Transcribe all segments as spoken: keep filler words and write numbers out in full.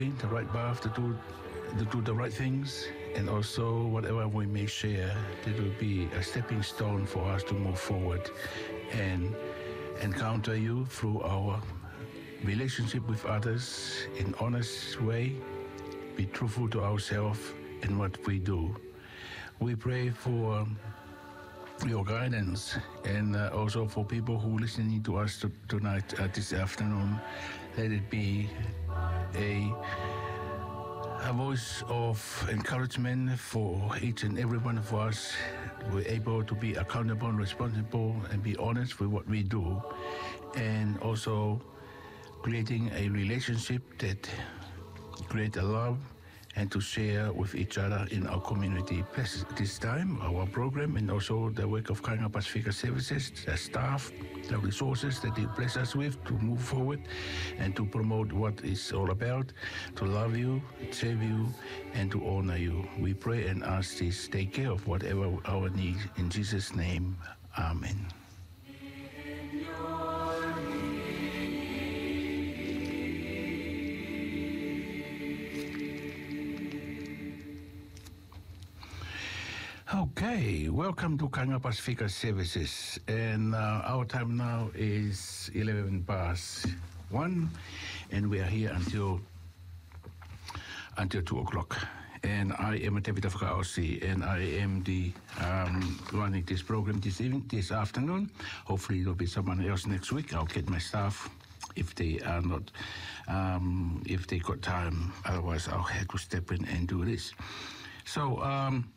the right path to do, to do the right things, and also whatever we may share, it will be a stepping stone for us to move forward and encounter you through our relationship with others in honest way, be truthful to ourselves in what we do. We pray for your guidance and uh, also for people who are listening to us to, tonight, uh, this afternoon. Let it be a, a voice of encouragement for each and every one of us. We're able to be accountable and responsible and be honest with what we do, and also creating a relationship that creates a love and to share with each other in our community. Bless this time, our program, and also the work of Kainga Pacifica Services, the staff, the resources that they bless us with to move forward and to promote what it's all about, to love you, serve you, and to honor you. We pray and ask this. Take care of whatever our needs. In Jesus' name, Amen. Okay, welcome to Kainga Pacifica Services, and uh, our time now is eleven past one, and we are here until until two o'clock. And I am David Afkaosi, and I am the um, running this program this evening, this afternoon. Hopefully, there'll be someone else next week. I'll get my staff if they are not, um, if they got time. Otherwise, I'll have to step in and do this. So. Um,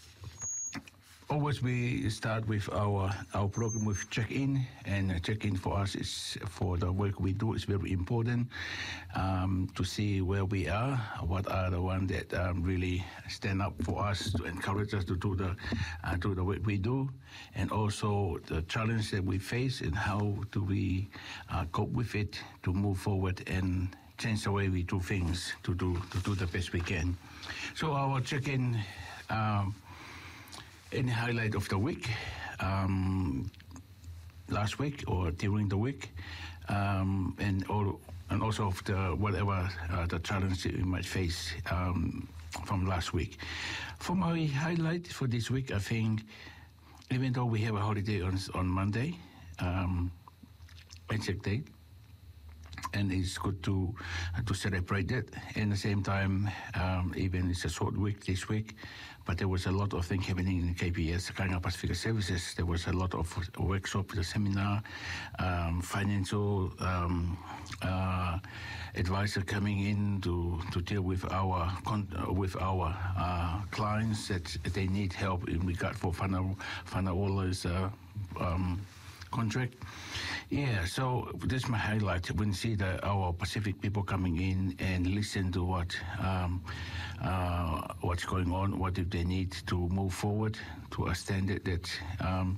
Always we start with our our program with check-in, and check-in for us is for the work we do is very important, um, to see where we are, what are the ones that um, really stand up for us, to encourage us to do the uh, do the work we do, and also the challenge that we face and how do we uh, cope with it to move forward and change the way we do things to do to do the best we can. So our check-in. Um, Any highlight of the week, um, last week or during the week, um, and all, and also of the whatever uh, the challenge that we might face um, from last week. For my highlight for this week, I think, even though we have a holiday on on Monday, um, Anzac Day, and it's good to to celebrate that. At the same time, um, even it's a short week this week, but there was a lot of things happening in K P S, Kainga Pacifica Services. There was a lot of workshop, the seminar, um, financial um, uh, advisor coming in to, to deal with our con- with our uh, clients that they need help in regard for Whanawola's uh, um, contract. Yeah, so this is my highlight. When you see the, our Pacific people coming in and listen to what um, uh, what's going on, what do they need to move forward to a standard that um,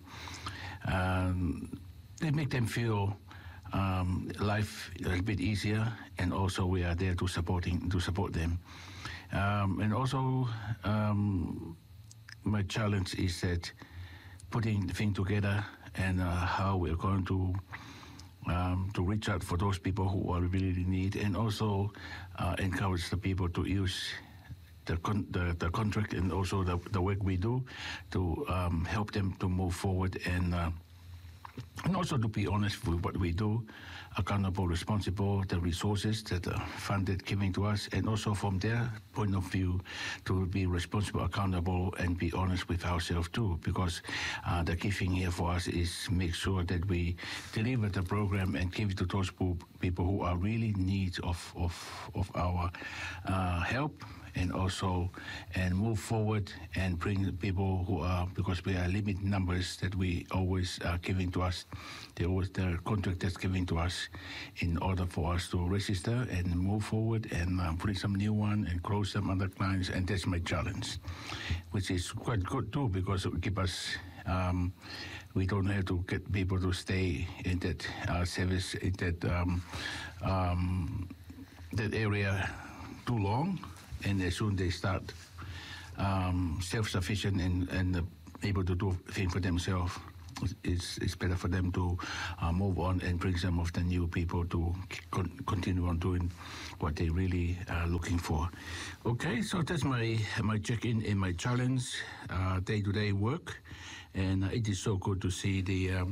um, they make them feel um, life a little bit easier, and also we are there to supporting to support them. Um, and also, um, my challenge is that putting the thing together and uh, how we're going to um, to reach out for those people who are really in need, and also uh, encourage the people to use the con- the, the contract and also the, the work we do to um, help them to move forward, and uh, and also to be honest with what we do, accountable, responsible, the resources that are funded, giving to us, and also from their point of view, to be responsible, accountable, and be honest with ourselves too, because uh, the key thing here for us is make sure that we deliver the program and give it to those people who are really in need of, of, of our uh, help, and also and move forward and bring the people who are, because we are limited numbers that we always are giving to us, they always the contract that's given to us in order for us to register and move forward and uh, bring some new one and close some other clients. And that's my challenge, which is quite good too, because it will keep us um, we don't have to get people to stay in that uh, service in that um, um, that area too long. And as soon as they start um, self-sufficient and, and uh, able to do things for themselves, it's, it's better for them to uh, move on and bring some of the new people to con- continue on doing what they really are looking for. Okay, so that's my my check-in and my challenge, uh, day-to-day work, and uh, it is so good to see the um,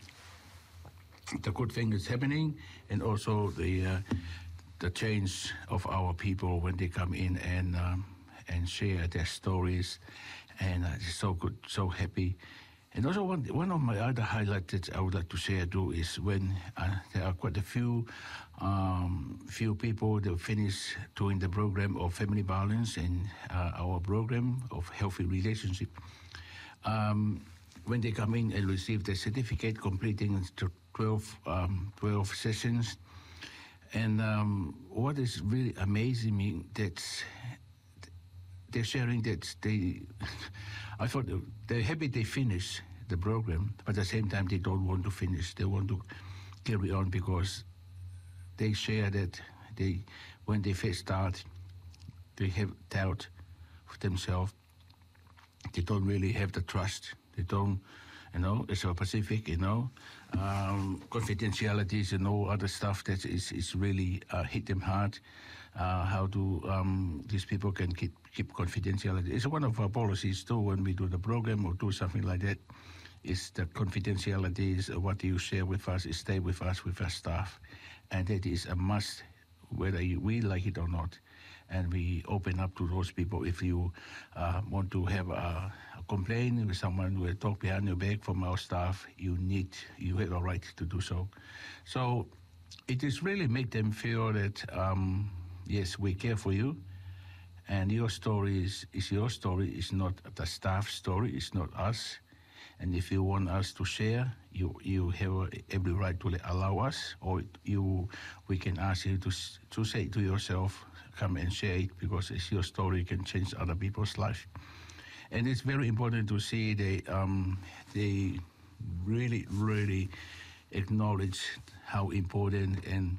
the good thing that's happening, and also the uh, the change of our people when they come in and um, and share their stories, and uh, it's so good, so happy. And also one, one of my other highlights that I would like to share too is when uh, there are quite a few um, few people that finish doing the program of family violence and uh, our program of healthy relationship. Um, when they come in and receive the certificate completing twelve, um, twelve sessions. And um, what is really amazing me that they're sharing that they, I thought they're happy they finish the program, but at the same time they don't want to finish. They want to carry on because they share that they, when they first start, they have doubt of themselves. They don't really have the trust. They don't, you know, it's a Pacific, you know, um, confidentialities and all other stuff that is, is really uh, hit them hard. Uh, how do um, these people can keep keep confidentiality? It's one of our policies too when we do the program or do something like that. Is the confidentiality is what you share with us is stay with us with our staff, and that is a must, whether you, we like it or not. And we open up to those people. If you uh, want to have a, a complaint with someone who will talk behind your back from our staff, you need, you have a right to do so. So it is really make them feel that, um, yes, we care for you, and your story is, is your story, it's not the staff story, it's not us. And if you want us to share, you you have every right to allow us, or you we can ask you to to say to yourself, come and share it, because it's your story can change other people's life. And it's very important to see they um, they really really acknowledge how important and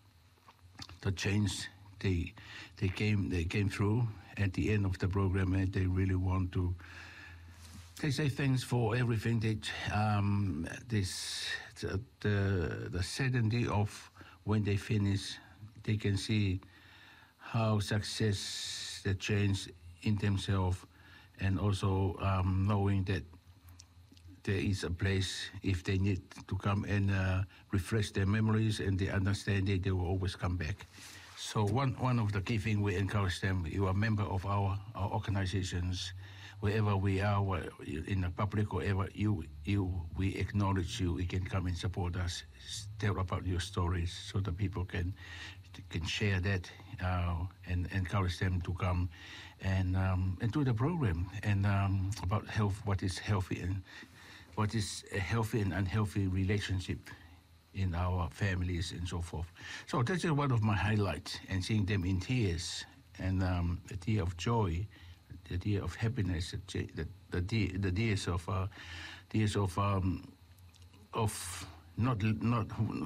the change they they came they came through at the end of the program, and they really want to. They say thanks for everything that um, this the, the the certainty of when they finish, they can see how success the change in themselves, and also um, knowing that there is a place if they need to come and uh, refresh their memories and they understand it, they will always come back. So one one of the key things we encourage them: you are a member of our, our organizations. Wherever we are, in the public, wherever you, you, we acknowledge you. You can come and support us. Tell about your stories, so that people can can share that uh, and encourage them to come and um, and do the program and um, about health. What is healthy and what is a healthy and unhealthy relationship in our families and so forth. So that's just one of my highlights, and seeing them in tears and um, a tear of joy. The day of happiness, the the, the, day, the days of uh, days of um, of not not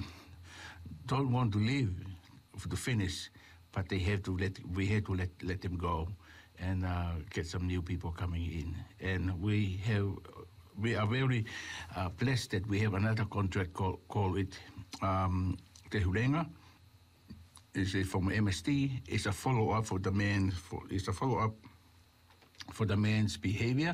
don't want to live to finish, but they have to let we have to let let them go and uh, get some new people coming in. And we have we are very uh, blessed that we have another contract called call it um, Te Hurenga. Is from M S T. It's a follow up for the man. For it's a follow up. For the man's behavior.